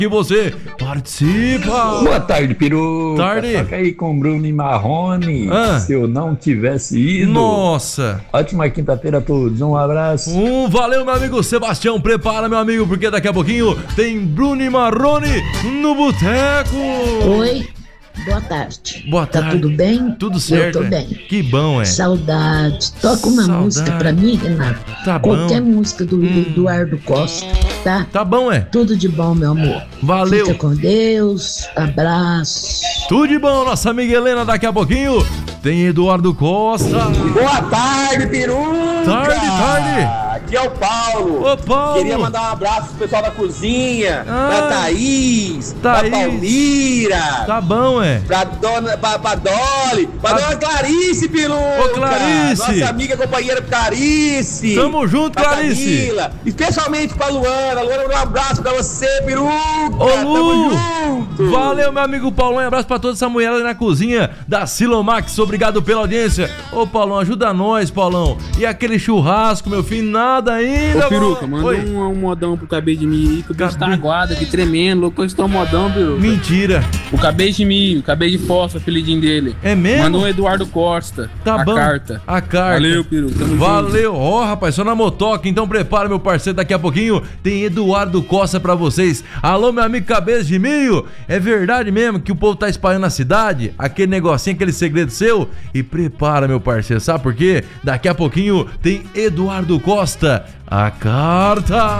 que você participa. Boa tarde, peru. Tarde. Toca aí com Bruno e Marrone. Ah. Se eu não tivesse ido. Nossa. Ótima quinta-feira a todos. Um abraço. Valeu, meu amigo Sebastião. Prepara, meu amigo, porque daqui a pouquinho tem Bruno e Marrone no Boteco. Oi, boa tarde. Boa tarde. Tá tudo bem? Tudo certo. Eu tô bem. Que bom, Saudade. Toca uma Saudade. música pra mim, Renato. Tá Qualquer bom. música do Eduardo Costa, tá? Tá bom, Tudo de bom, meu amor. Valeu. Fica com Deus. Abraço. Tudo de bom, nossa amiga Helena. Daqui a pouquinho tem Eduardo Costa. Boa tarde, peruca! Tarde. Aqui é o Paulo. Ô, Paulo. Queria mandar um abraço pro pessoal da cozinha, pra Thaís, pra Palmira. Tá bom, pra Dolly, pra dona Clarice, peruca. Ô, Clarice. Nossa amiga companheira Clarice. Tamo junto, pra Clarice. Camila, especialmente pra Luana. Luana, um abraço pra você, peruca. Ô, Lu. Tamo junto. Valeu, meu amigo Paulão. Um abraço pra toda essa mulherada na cozinha da Silomax. Obrigado pela audiência. Ô, Paulão, ajuda nós, Paulão. E aquele churrasco, meu filho, nada ainda. Ô, peruca, manda um modão pro Cabelo de Milho aí, que o bicho tá aguado aqui, tremendo, louco, estou modão, peruca. Mentira. O Cabelo de Milho, Cabelo de Fósforo, apelidinho dele. É mesmo? Mandou o Eduardo Costa. Tá a bom. carta. A carta. Valeu, peruca. Tamo Valeu. Ó, rapaz, só na motoca. Então prepara, meu parceiro. Daqui a pouquinho tem Eduardo Costa pra vocês. Alô, meu amigo Cabeça de Milho. É verdade mesmo que o povo tá espalhando na cidade? Aquele negocinho, aquele segredo seu? E prepara, meu parceiro. Sabe por quê? Daqui a pouquinho tem Eduardo Costa. A carta.